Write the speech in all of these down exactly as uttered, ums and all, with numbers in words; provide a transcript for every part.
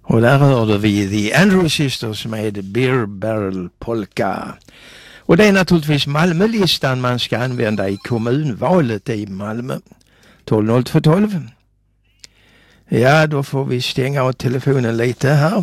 Och där hörde vi The Andrew Sisters med Beer Barrel Polka. Och det är naturligtvis Malmölistan man ska använda i kommunvalet i Malmö. tolv noll två tolv. Ja, då får vi stänga av telefonen lite här.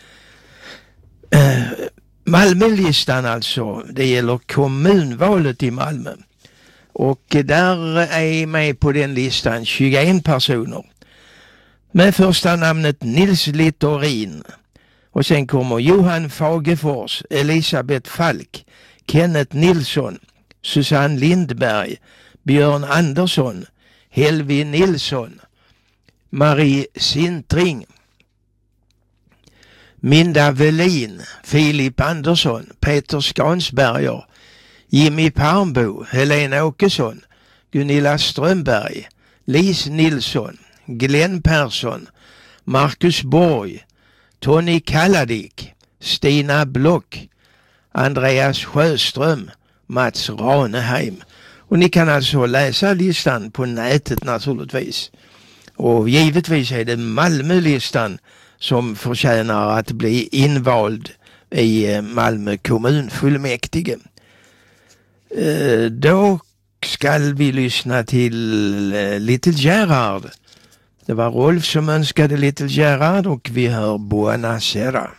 Eh, Malmölistan alltså, det gäller kommunvalet i Malmö. Och där är med på den listan tjugoen personer. Med första namnet Nils Littorin. Och sen kommer Johan Fagefors, Elisabeth Falk, Kenneth Nilsson, Susanne Lindberg, Björn Andersson, Helvi Nilsson, Marie Sintring, Minda Velin, Filip Andersson, Peter Skansberger, Jimmy Parmbo, Helena Åkesson, Gunilla Strömberg, Lis Nilsson, Glenn Persson, Marcus Borg, Tony Kalladik, Stina Block, Andreas Sjöström, Mats Raneheim. Och ni kan alltså läsa listan på nätet naturligtvis. Och givetvis är det Malmölistan som förtjänar att bli invald i Malmö kommunfullmäktige. Då ska vi lyssna till Little Gerhard. Det var Rolf som önskade Little Gerhard och vi hör Buonasera.